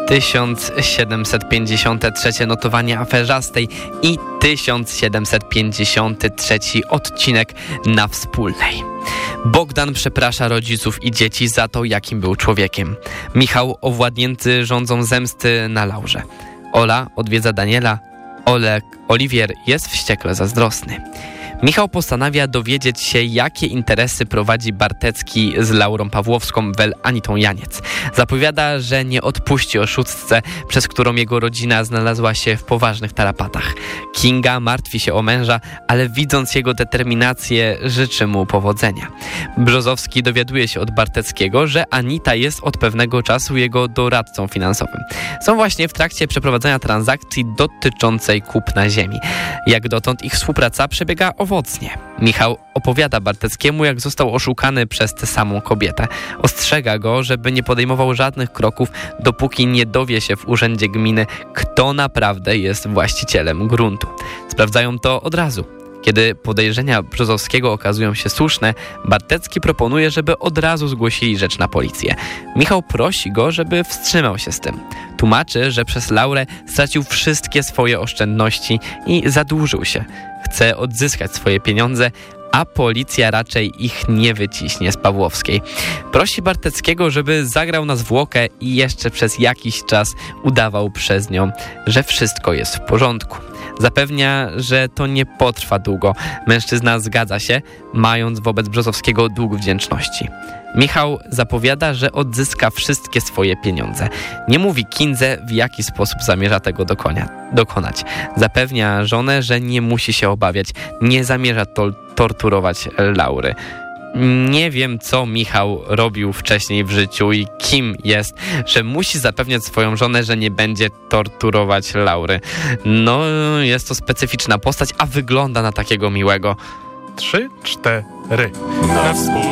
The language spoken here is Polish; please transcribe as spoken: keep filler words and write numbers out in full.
tysiąc siedemset pięćdziesiąte trzecie notowanie aferzastej i tysiąc siedemset pięćdziesiąty trzeci odcinek Na Wspólnej. Bogdan przeprasza rodziców i dzieci za to, jakim był człowiekiem. Michał owładnięty rządzą zemsty na Laurze. Ola odwiedza Daniela. Olek, Oliwier jest wściekle zazdrosny. Michał postanawia dowiedzieć się, jakie interesy prowadzi Bartecki z Laurą Pawłowską, wel Anitą Janiec. Zapowiada, że nie odpuści oszustce, przez którą jego rodzina znalazła się w poważnych tarapatach. Kinga martwi się o męża, ale widząc jego determinację, życzy mu powodzenia. Brzozowski dowiaduje się od Barteckiego, że Anita jest od pewnego czasu jego doradcą finansowym. Są właśnie w trakcie przeprowadzenia transakcji dotyczącej kupna ziemi. Jak dotąd ich współpraca przebiega owocnie. Michał opowiada Barteckiemu, jak został oszukany przez tę samą kobietę. Ostrzega go, żeby nie podejmował żadnych kroków, dopóki nie dowie się w urzędzie gminy, kto naprawdę jest właścicielem gruntu. Sprawdzają to od razu. Kiedy podejrzenia Brzozowskiego okazują się słuszne, Bartecki proponuje, żeby od razu zgłosili rzecz na policję. Michał prosi go, żeby wstrzymał się z tym. Tłumaczy, że przez Laurę stracił wszystkie swoje oszczędności i zadłużył się. Chce odzyskać swoje pieniądze, a policja raczej ich nie wyciśnie z Pawłowskiej. Prosi Barteckiego, żeby zagrał na zwłokę i jeszcze przez jakiś czas udawał przez nią, że wszystko jest w porządku. Zapewnia, że to nie potrwa długo. Mężczyzna zgadza się, mając wobec Brzozowskiego dług wdzięczności. Michał zapowiada, że odzyska wszystkie swoje pieniądze. Nie mówi Kindze, w jaki sposób zamierza tego dokonia, dokonać. Zapewnia żonę, że nie musi się obawiać, nie zamierza to torturować Laury. Nie wiem, co Michał robił wcześniej w życiu i kim jest, że musi zapewniać swoją żonę, że nie będzie torturować Laury. No, jest to specyficzna postać, a wygląda na takiego miłego. Trzy, cztery. Na wspólnej.